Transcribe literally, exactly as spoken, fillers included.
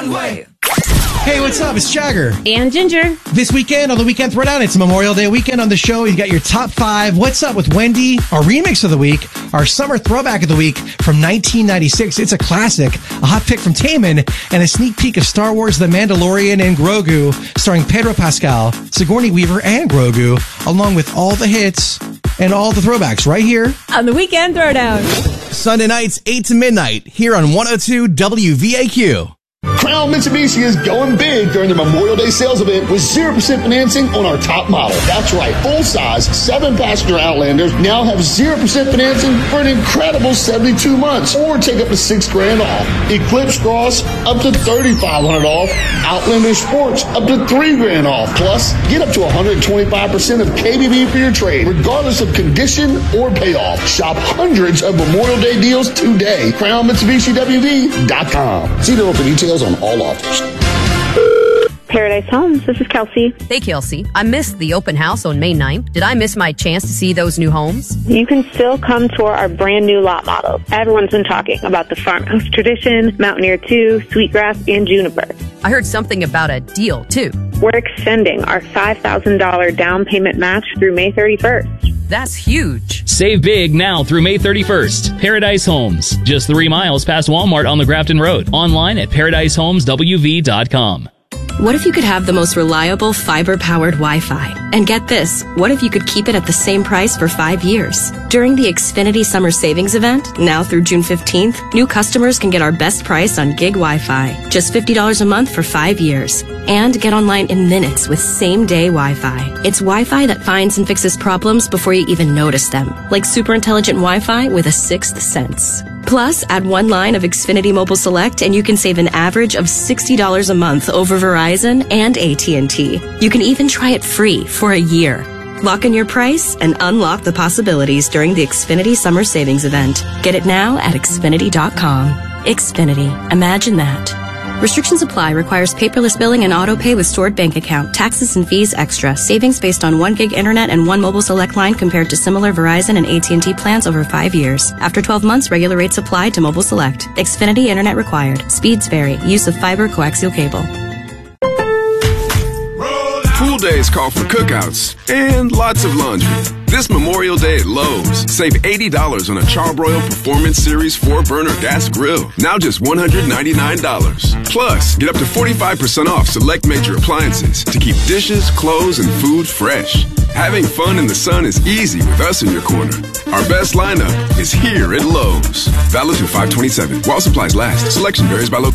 One-way. Hey, what's up? It's Jagger. And Ginger. This weekend on the Weekend Throwdown, it's Memorial Day weekend on the show. You got your top five. What's up with Wendy? Our remix of the week. Our summer throwback of the week from nineteen ninety-six. It's a classic. A hot pick from Taman. And a sneak peek of Star Wars The Mandalorian and Grogu, starring Pedro Pascal, Sigourney Weaver, and Grogu, along with all the hits and all the throwbacks right here on the Weekend Throwdown. Sunday nights, eight to midnight, here on one oh two W V A Q. Crown Mitsubishi is going big during the Memorial Day sales event with zero percent financing on our top model. That's right, full-size, seven-passenger Outlanders now have zero percent financing for an incredible seventy-two months, or take up to six grand off. Eclipse Cross, up to thirty-five hundred off. Outlander Sports, up to three grand off. Plus, get up to one hundred twenty-five percent of K B B for your trade, regardless of condition or payoff. Shop hundreds of Memorial Day deals today. Crown Mitsubishi W V dot com. See the for details on all offers. Paradise Homes, this is Kelsey. Hey, Kelsey. I missed the open house on May ninth. Did I miss my chance to see those new homes? You can still come tour our brand new lot models. Everyone's been talking about the Farmhouse Tradition, Mountaineer two, Sweetgrass, and Juniper. I heard something about a deal, too. We're extending our five thousand dollars down payment match through May thirty-first. That's huge. Save big now through May thirty-first. Paradise Homes, just three miles past Walmart on the Grafton Road. Online at paradise homes w v dot com. What if you could have the most reliable fiber-powered Wi-Fi? And get this, what if you could keep it at the same price for five years? During the Xfinity Summer Savings Event, now through June fifteenth, new customers can get our best price on gig Wi-Fi. Just fifty dollars a month for five years. And get online in minutes with same-day Wi-Fi. It's Wi-Fi that finds and fixes problems before you even notice them. Like super intelligent Wi-Fi with a sixth sense. Plus, add one line of Xfinity Mobile Select and you can save an average of sixty dollars a month over Verizon and A T and T. You can even try it free for a year. Lock in your price and unlock the possibilities during the Xfinity Summer Savings Event. Get it now at xfinity dot com. Xfinity. Imagine that. Restrictions apply. Requires paperless billing and auto pay with stored bank account. Taxes and fees extra. Savings based on one gig internet and one mobile select line compared to similar Verizon and A T and T plans over five years. After twelve months, regular rates apply to mobile select. Xfinity internet required. Speeds vary. Use of fiber coaxial cable. Pool days call for cookouts and lots of laundry. This Memorial Day at Lowe's, save eighty dollars on a Charbroil Performance Series four burner gas grill. Now just one hundred ninety-nine dollars. Plus, get up to forty-five percent off select major appliances to keep dishes, clothes, and food fresh. Having fun in the sun is easy with us in your corner. Our best lineup is here at Lowe's. Valid through five twenty-seven. While supplies last. Selection varies by location.